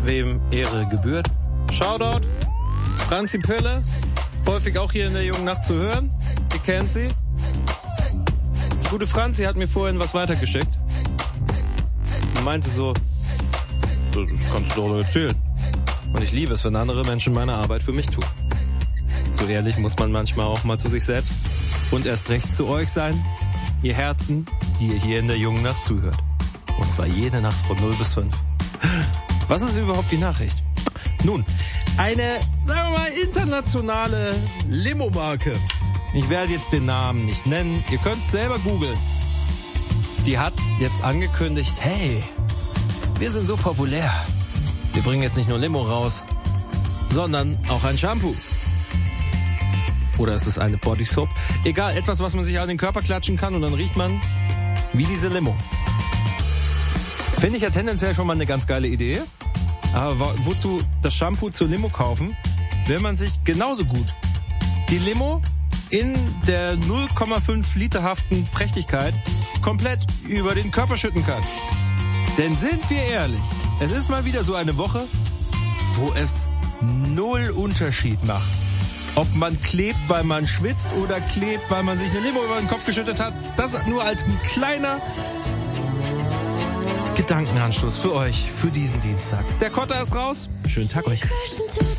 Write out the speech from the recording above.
wem Ehre gebührt. Shoutout, Franzi Pille, häufig auch hier in der jungen Nacht zu hören. Ihr kennt sie. Die gute Franzi hat mir vorhin was weitergeschickt. Und meinte so, das kannst du doch erzählen. Und ich liebe es, wenn andere Menschen meine Arbeit für mich tun. So ehrlich muss man manchmal auch mal zu sich selbst und erst recht zu euch sein, ihr Herzen, die ihr hier in der jungen Nacht zuhört. Und zwar jede Nacht von 0 bis 5. Was ist überhaupt die Nachricht? Nun, eine, sagen wir mal, internationale Limo-Marke. Ich werde jetzt den Namen nicht nennen. Ihr könnt selber googeln. Die hat jetzt angekündigt, hey, wir sind so populär. Wir bringen jetzt nicht nur Limo raus, sondern auch ein Shampoo. Oder ist es eine Body Soap? Egal, etwas, was man sich an den Körper klatschen kann und dann riecht man wie diese Limo. Finde ich ja tendenziell schon mal eine ganz geile Idee. Aber wozu das Shampoo zur Limo kaufen, wenn man sich genauso gut die Limo in der 0,5 literhaften Prächtigkeit komplett über den Körper schütten kann? Denn sind wir ehrlich, es ist mal wieder so eine Woche, wo es null Unterschied macht. Ob man klebt, weil man schwitzt oder klebt, weil man sich eine Limo über den Kopf geschüttet hat. Das nur als ein kleiner Gedankenanstoß für euch, für diesen Dienstag. Der Kotter ist raus. Schönen Tag euch.